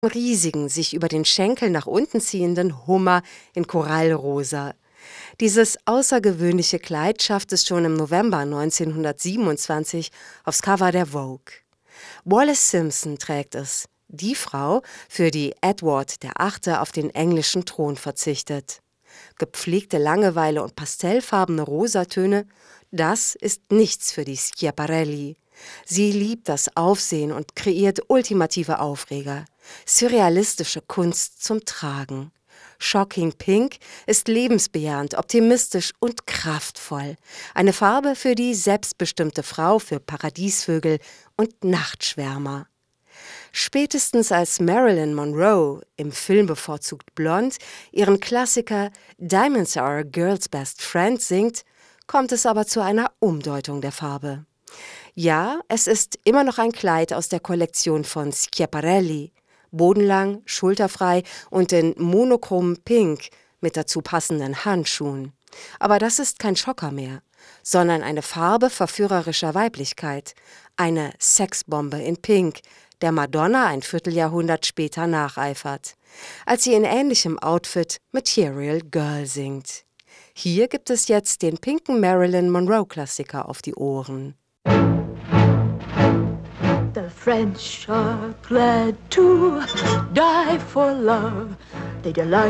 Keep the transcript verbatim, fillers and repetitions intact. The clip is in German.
riesigen, sich über den Schenkel nach unten ziehenden Hummer in Korallrosa. Dieses außergewöhnliche Kleid schafft es schon im November neunzehnhundertsiebenundzwanzig aufs Cover der Vogue. Wallis Simpson trägt es, die Frau, für die Edward der Achte auf den englischen Thron verzichtet. Gepflegte Langeweile und pastellfarbene Rosatöne, das ist nichts für die Schiaparelli. Sie liebt das Aufsehen und kreiert ultimative Aufreger, surrealistische Kunst zum Tragen. Shocking Pink ist lebensbejahend, optimistisch und kraftvoll. Eine Farbe für die selbstbestimmte Frau, für Paradiesvögel und Nachtschwärmer. Spätestens als Marilyn Monroe, im Film bevorzugt blond, ihren Klassiker Diamonds Are a Girl's Best Friend singt, kommt es aber zu einer Umdeutung der Farbe. Ja, es ist immer noch ein Kleid aus der Kollektion von Schiaparelli, bodenlang, schulterfrei und in monochrom Pink mit dazu passenden Handschuhen. Aber das ist kein Schocker mehr, sondern eine Farbe verführerischer Weiblichkeit, eine Sexbombe in Pink, der Madonna ein Vierteljahrhundert später nacheifert, als sie in ähnlichem Outfit Material Girl singt. Hier gibt es jetzt den pinken Marilyn Monroe-Klassiker auf die Ohren. The French are glad to die for love. They delight